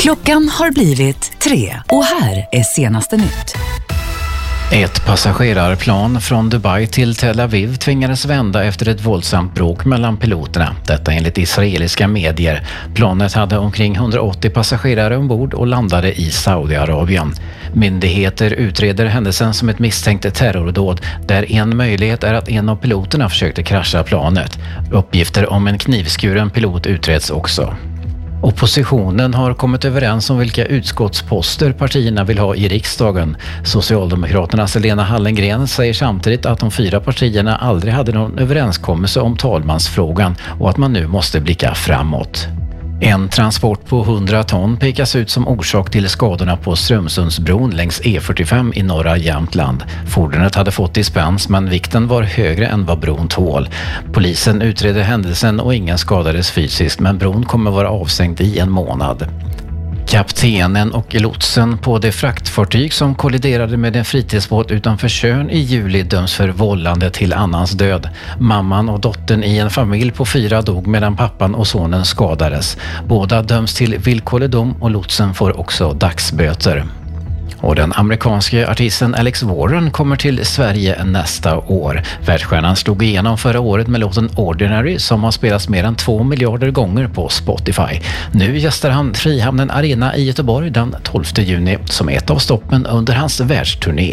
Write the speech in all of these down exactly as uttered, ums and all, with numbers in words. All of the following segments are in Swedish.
Klockan har blivit tre och här är senaste nytt. Ett passagerarplan från Dubai till Tel Aviv tvingades vända efter ett våldsamt bråk mellan piloterna. Detta enligt israeliska medier. Planet hade omkring hundraåttio passagerare ombord och landade i Saudiarabien. Myndigheter utreder händelsen som ett misstänkt terrordåd där en möjlighet är att en av piloterna försökte krascha planet. Uppgifter om en knivskuren pilot utreds också. Oppositionen har kommit överens om vilka utskottsposter partierna vill ha i riksdagen. Socialdemokraternas Lena Hallengren säger samtidigt att de fyra partierna aldrig hade någon överenskommelse om talmansfrågan och att man nu måste blicka framåt. En transport på hundra ton pekas ut som orsak till skadorna på Strömsundsbron längs E fyrtiofem i norra Jämtland. Fordonet hade fått dispens men vikten var högre än vad bron tål. Polisen utreder händelsen och ingen skadades fysiskt men bron kommer vara avstängd i en månad. Kaptenen och lotsen på det fraktfartyg som kolliderade med en fritidsbåt utanför Tjörn i juli döms för vållande till annans död. Mamman och dottern i en familj på fyra dog medan pappan och sonen skadades. Båda döms till villkorlig dom och lotsen får också dagsböter. Och den amerikanske artisten Alex Warren kommer till Sverige nästa år. Världsstjärnan slog igenom förra året med låten Ordinary som har spelats mer än två miljarder gånger på Spotify. Nu gästar han Frihamnen Arena i Göteborg den tolfte juni som ett av stoppen under hans världsturné.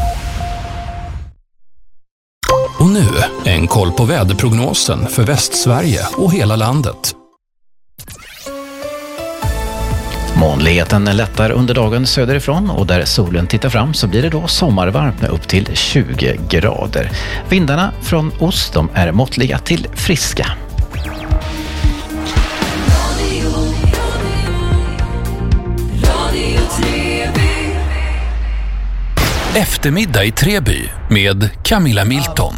Och nu en koll på väderprognosen för Västsverige och hela landet. Molnigheten lättar under dagen söderifrån och där solen tittar fram så blir det då sommarvarmt med upp till tjugo grader. Vindarna från ost de är måttliga till friska. Eftermiddag i Treby med Camilla Milton.